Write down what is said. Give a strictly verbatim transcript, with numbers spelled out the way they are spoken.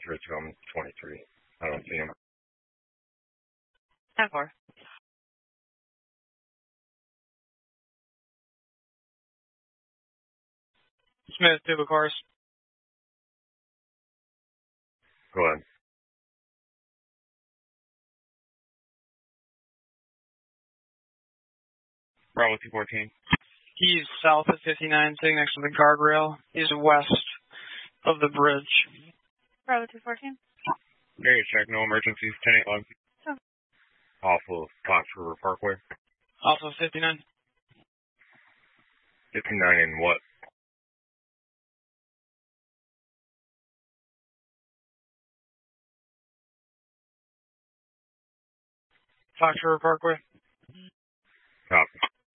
Richcom twenty-three. I don't see him. ten four. Smith, two cars. Go ahead. Bravo two fourteen. He's south of fifty-nine, sitting next to the guardrail. He's west of the bridge. Bravo two fourteen. Area check, no emergencies, ten eight log. Off of Fox River Parkway. Off of fifty-nine. fifty-nine in what? Fox River Parkway. Copy.